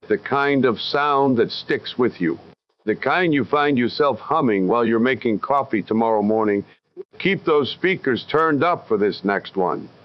The kind of sound that sticks with you. The kind you find yourself humming while you're making coffee tomorrow morning. Keep those speakers turned up for this next one.